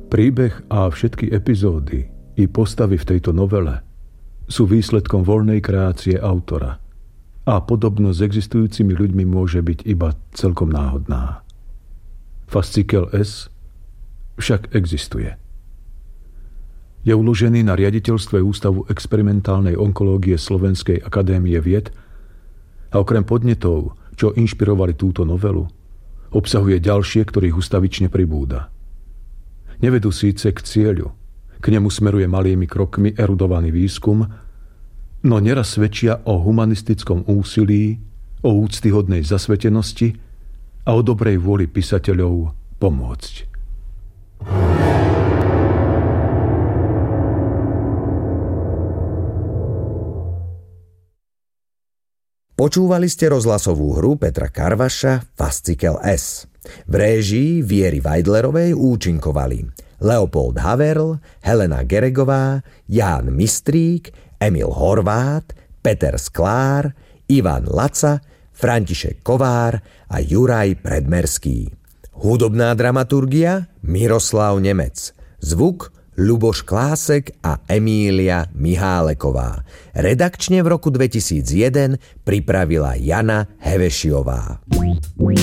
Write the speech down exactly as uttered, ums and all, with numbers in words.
Príbeh a všetky epizódy i postavy v tejto novele sú výsledkom voľnej kreácie autora a podobnosť s existujúcimi ľuďmi môže byť iba celkom náhodná. Fascikel S však existuje. Je uložený na riaditeľstve Ústavu experimentálnej onkológie Slovenskej akadémie vied a okrem podnetov, čo inšpirovali túto novelu, obsahuje ďalšie, ktorých ustavične pribúda. Nevedú síce k cieľu, k nemu smeruje malými krokmi erudovaný výskum, no neraz svedčia o humanistickom úsilí, o úctyhodnej zasvetenosti a o dobrej vôli písateľov pomôcť. Počúvali ste rozhlasovú hru Petra Karvaša Fascikel S. V réžii Viery Weidlerovej účinkovali Leopold Haverl, Helena Geregová, Ján Mistrík, Emil Horvát, Peter Sklár, Ivan Laca, František Kovár a Juraj Predmerský. Hudobná dramaturgia Miroslav Nemec. Zvuk Ľuboš Klásek a Emília Miháleková. Redakčne v roku dvetisícjeden pripravila Jana Hevešiová.